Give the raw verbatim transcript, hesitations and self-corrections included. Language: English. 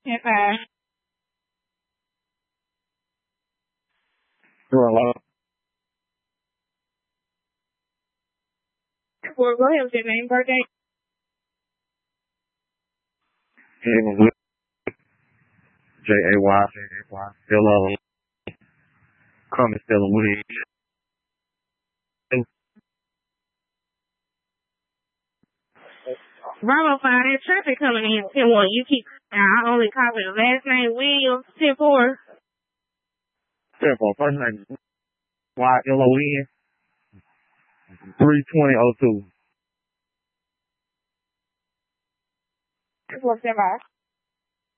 ten five. Hello. Well, go ahead with your name, birthday. J A Y, J A Y, still on. Coming, still on weed. Bravo five, that traffic coming in. ten one. You keep, I only copy the last name, Williams, ten four. ten four, first name, Y L O N, three twenty oh two. ten four, ten five.